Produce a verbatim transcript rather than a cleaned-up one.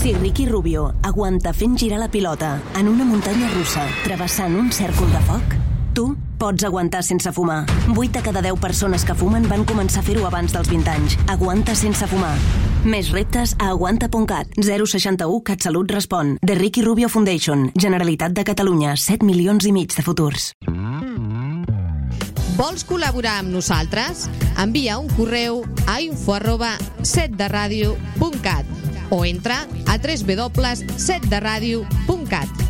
Si Ricky Rubio aguanta fent girar la pilota en una muntanya russa travessant un cèrcol de foc, tu pots aguantar sense fumar. vuit de cada deu persones que fumen van començar a fer-ho abans dels vint anys. Aguanta sense fumar. Més reptes a aguanta punt cat. zero seixanta u CatSalut respon. The Ricky Rubio Foundation. Generalitat de Catalunya. set milions i mig de futurs. Vols col·laborar amb nosaltres? Envia un correu a info arroba setderadio punt cat o entra a w w w punt set de radio punt cat.